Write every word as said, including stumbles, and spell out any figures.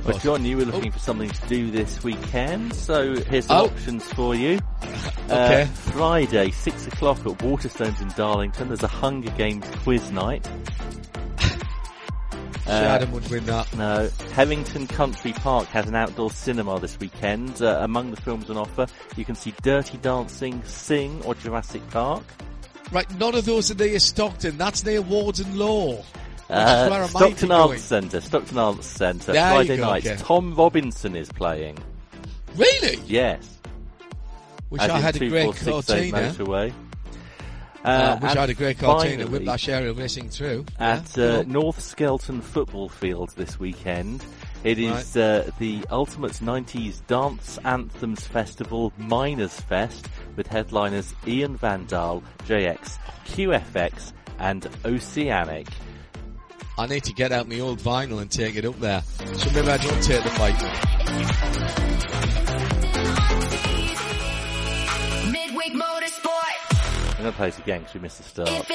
But John, you were looking oh. for something to do this weekend, so here's some oh. options for you. Okay. Uh, Friday, six o'clock at Waterstones in Darlington, there's a Hunger Games quiz night. Shadon uh, would win that. No. Hevington Country Park has an outdoor cinema this weekend. Uh, among the films on offer, you can see Dirty Dancing, Sing, or Jurassic Park. Right, none of those are near Stockton. That's near Warden Law. Uh, Stockton Arts Centre. Stockton Arts Centre. There Friday go, night. okay. Tom Robinson is playing. Really? Yes. Wish As I had a great Cortina. motorway. Uh, uh, wish I had a great Cortina. Finally, Whip that Sherrill racing through. At yeah, uh, North Skelton Football Field this weekend. It is right. uh, the Ultimate nineties Dance Anthems Festival Miners Fest with headliners Ian Vandal, J X, Q F X and Oceanic. I need to get out my old vinyl and take it up there. So maybe I don't take the fight. Midweek Motorsport. I'm going to play this again because we missed the start.